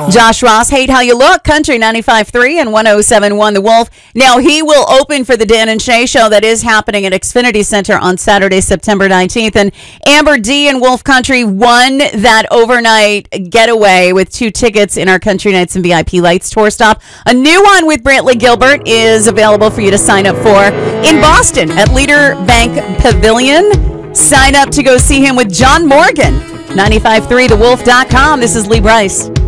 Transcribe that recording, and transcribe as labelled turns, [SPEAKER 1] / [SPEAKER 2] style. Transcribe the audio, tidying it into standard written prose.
[SPEAKER 1] Josh Ross, Hate How You Look, Country 95.3 and 107.1 The Wolf. Now, he will open for the Dan and Shay Show that is happening at Xfinity Center on Saturday, September 19th. And Amber D and Wolf Country won that overnight getaway with 2 tickets in our Country Nights and VIP Lights tour stop. A new one with Brantley Gilbert is available for you to sign up for in Boston at Leader Bank Pavilion. Sign up to go see him with John Morgan. 95.3thewolf.com. This is Lee Bryce.